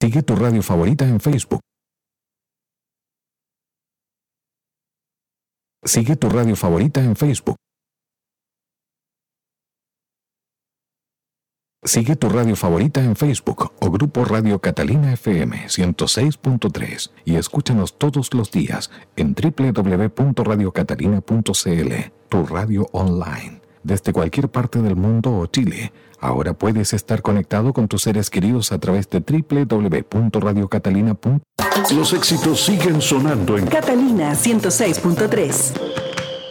Sigue tu radio favorita en Facebook. Sigue tu radio favorita en Facebook. Sigue tu radio favorita en Facebook o Grupo Radio Catalina FM 106.3 y escúchanos todos los días en www.radiocatalina.cl, tu radio online. Desde cualquier parte del mundo o Chile, ahora puedes estar conectado con tus seres queridos a través de www.radiocatalina.cl. Los éxitos siguen sonando en Catalina 106.3.